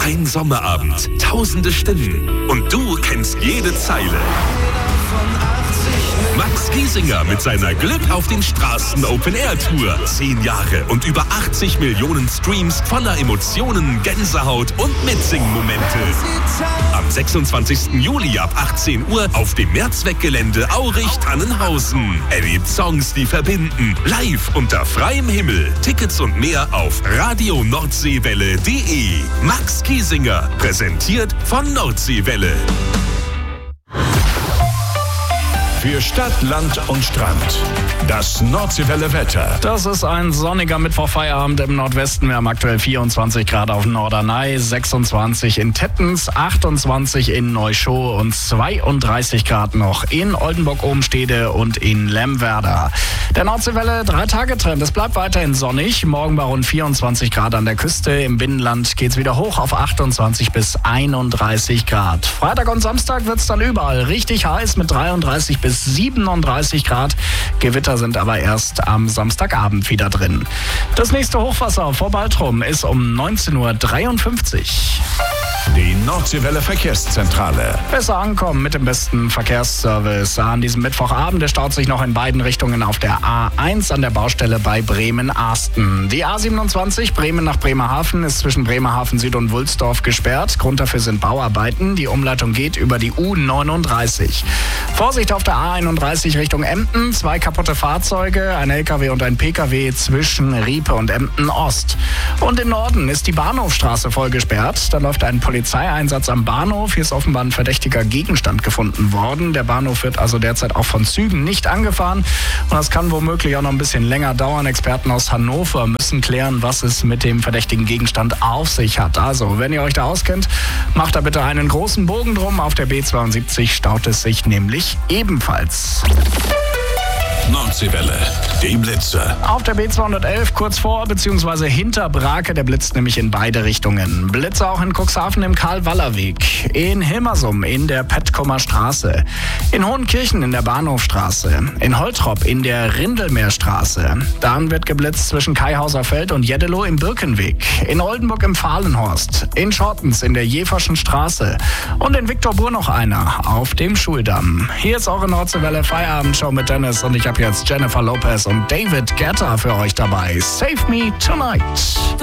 Ein Sommerabend, tausende Stimmen und du kennst jede Zeile. Max Giesinger mit seiner Glück auf den Straßen Open-Air-Tour. 10 Jahre und über 80 Millionen Streams voller Emotionen, Gänsehaut und Mitsing-Momente. Am 26. Juli ab 18 Uhr auf dem Mehrzweckgelände Aurich-Tannenhausen. Erlebt Songs, die verbinden. Live unter freiem Himmel. Tickets und mehr auf radionordseewelle.de. Max Giesinger, präsentiert von Nordseewelle. Für Stadt, Land und Strand. Das Nordseewelle Wetter. Das ist ein sonniger Mittwochfeierabend im Nordwesten. Wir haben aktuell 24 Grad auf Norderney, 26 in Tettens, 28 in Neuschow und 32 Grad noch in Oldenburg-Obenstede und in Lemwerder. Der Nordseewelle 3-Tage-Trend. Es bleibt weiterhin sonnig. Morgen bei rund 24 Grad an der Küste. Im Binnenland geht es wieder hoch auf 28 bis 31 Grad. Freitag und Samstag wird es dann überall richtig heiß mit 33 bis 37 Grad. Gewitter sind aber erst am Samstagabend wieder drin. Das nächste Hochwasser vor Baltrum ist um 19:53 Uhr. Die Nordseewelle Verkehrszentrale. Besser ankommen mit dem besten Verkehrsservice an diesem Mittwochabend. Der staut sich noch in beiden Richtungen auf der A1 an der Baustelle bei Bremen-Arsten. Die A27 Bremen nach Bremerhaven ist zwischen Bremerhaven Süd und Wulsdorf gesperrt. Grund dafür sind Bauarbeiten. Die Umleitung geht über die U39. Vorsicht auf der A31 Richtung Emden. 2 kaputte Fahrzeuge, ein LKW und ein PKW zwischen Riepe und Emden Ost. Und im Norden ist die Bahnhofstraße voll gesperrt. Da läuft ein Polizeieinsatz am Bahnhof. Hier ist offenbar ein verdächtiger Gegenstand gefunden worden. Der Bahnhof wird also derzeit auch von Zügen nicht angefahren. Und das kann womöglich auch noch ein bisschen länger dauern. Experten aus Hannover müssen klären, was es mit dem verdächtigen Gegenstand auf sich hat. Also, wenn ihr euch da auskennt, macht da bitte einen großen Bogen drum. Auf der B72 staut es sich nämlich ebenfalls. Nordseewelle, die Blitze. Auf der B211 kurz vor bzw. hinter Brake, der blitzt nämlich in beide Richtungen. Blitze auch in Cuxhaven im Karl-Waller-Weg, in Hilmersum in der Petkomer Straße, in Hohenkirchen in der Bahnhofstraße, in Holtrop in der Rindelmeerstraße. Dann wird geblitzt zwischen Kaihauser Feld und Jeddelo im Birkenweg, in Oldenburg im Fahlenhorst, in Schortens in der Jeverschen Straße und in Viktorbur noch einer auf dem Schuldamm. Hier ist eure Nordseewelle Feierabendshow mit Dennis und ich habe jetzt Jennifer Lopez und David Guetta für euch dabei. Save Me Tonight.